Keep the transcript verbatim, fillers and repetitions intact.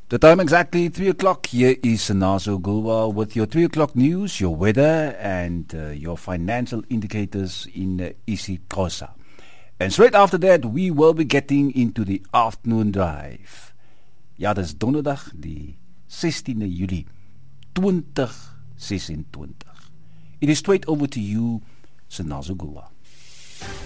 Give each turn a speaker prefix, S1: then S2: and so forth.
S1: The time exactly three o'clock. Here is Nazo Gulwa with your three o'clock news, your weather, and uh, your financial indicators in uh, isiXhosa. And straight after that, we will be getting into the afternoon drive. Ja, dis donderdag, die sestiende Julie, twenty twenty-six. It is straight over to you, Nazo Gulwa.